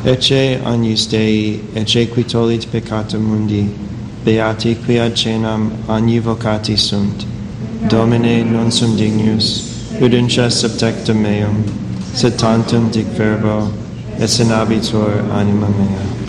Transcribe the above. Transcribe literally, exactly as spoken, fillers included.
Ecce agnus Dei, ecce qui tollit peccata mundi, beati qui ad cenam agni vocati sunt. Domine, non sum dignus, udentia subtectum meum, sed tantum dic verbo, et senabitur anima mea.